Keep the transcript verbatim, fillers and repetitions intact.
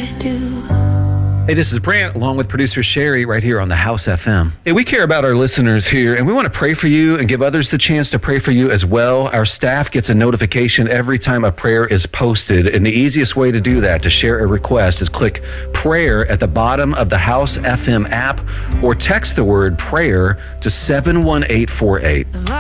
I do. Hey, this is Brant, along with producer Sherry, right here on the House F M. Hey, we care about our listeners here, and we want to pray for you and give others the chance to pray for you as well. Our staff gets a notification every time a prayer is posted, and the easiest way to do that, to share a request, is click prayer at the bottom of the House F M app, or text the word prayer to seven one eight four eight.